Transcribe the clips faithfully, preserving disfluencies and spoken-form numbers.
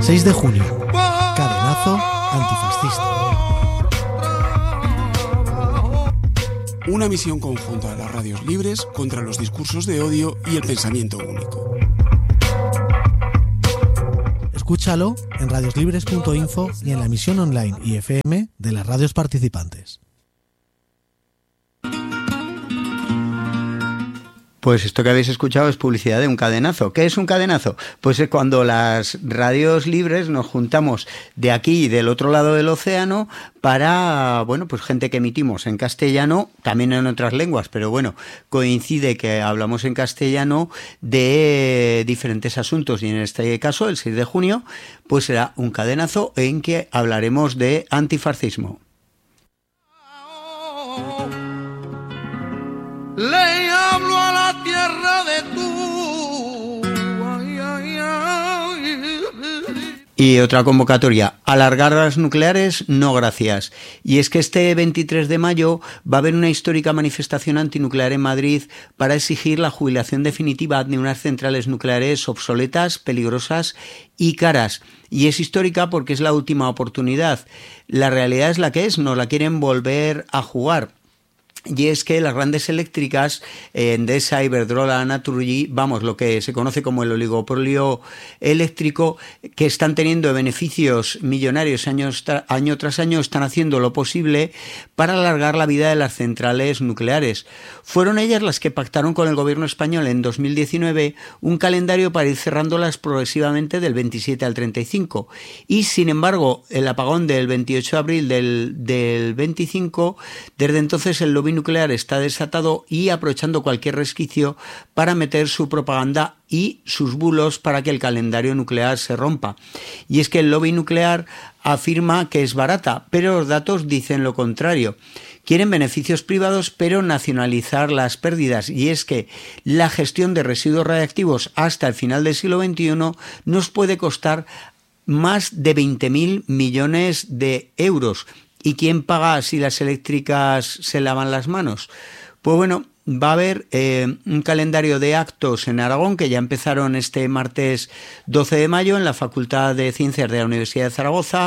seis de junio, cadenazo antifascista. Una misión conjunta de las radios libres contra los discursos de odio y el pensamiento único. Escúchalo en radioslibres punto info y en la emisión online y F M de las radios participantes. Pues esto que habéis escuchado es publicidad de un cadenazo. ¿Qué es un cadenazo? Pues es cuando las radios libres nos juntamos de aquí y del otro lado del océano para, bueno, pues gente que emitimos en castellano, también en otras lenguas, pero bueno, coincide que hablamos en castellano de diferentes asuntos y en este caso, el seis de junio, pues será un cadenazo en que hablaremos de antifascismo. Le hablo a la tierra de tú. Ay, ay, ay. Y otra convocatoria, alargar las nucleares, no gracias. Y es que este veintitrés de mayo va a haber una histórica manifestación antinuclear en Madrid para exigir la jubilación definitiva de unas centrales nucleares obsoletas, peligrosas y caras. Y es histórica porque es la última oportunidad. La realidad es la que es, nos la quieren volver a jugar. Y es que las grandes eléctricas, eh, Endesa, Iberdrola, Naturgy, vamos, lo que se conoce como el oligopolio eléctrico, que están teniendo beneficios millonarios años tra- año tras año, están haciendo lo posible para alargar la vida de las centrales nucleares. Fueron ellas las que pactaron con el gobierno español en dos mil diecinueve un calendario para ir cerrándolas progresivamente del veintisiete al treinta y cinco. Y, sin embargo, el apagón del veintiocho de abril del, del veinticinco, desde entonces el lobby nuclear está desatado y aprovechando cualquier resquicio para meter su propaganda y sus bulos para que el calendario nuclear se rompa. Y es que el lobby nuclear afirma que es barata, pero los datos dicen lo contrario. Quieren beneficios privados, pero nacionalizar las pérdidas. Y es que la gestión de residuos radiactivos hasta el final del siglo veintiuno nos puede costar más de veinte mil millones de euros. ¿Y quién paga si las eléctricas se lavan las manos? Pues bueno, va a haber eh, un calendario de actos en Aragón que ya empezaron este martes doce de mayo en la Facultad de Ciencias de la Universidad de Zaragoza.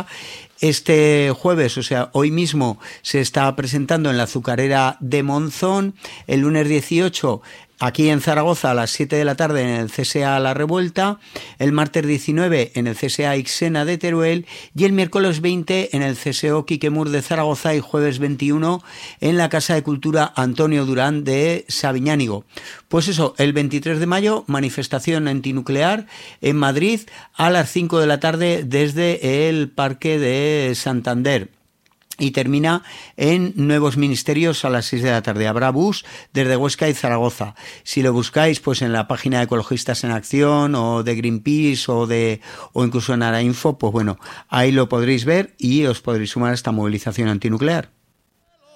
Este jueves, o sea, hoy mismo, se está presentando en la Azucarera de Monzón. El lunes dieciocho, aquí en Zaragoza, a las siete de la tarde en el C S A La Revuelta. El martes diecinueve en el C S A Ixena de Teruel. Y el miércoles veinte en el C S O Quiquemur de Zaragoza. Y jueves veintiuno en la Casa de Cultura Antonio Durán de Sabiñánigo. Pues eso, el veintitrés de mayo, manifestación antinuclear en Madrid a las cinco de la tarde desde el Parque de Santander. Y termina en Nuevos Ministerios a las seis de la tarde. Habrá bus desde Huesca y Zaragoza. Si lo buscáis, pues en la página de Ecologistas en Acción o de Greenpeace o de o incluso en Arainfo, pues bueno, ahí lo podréis ver y os podréis sumar a esta movilización antinuclear.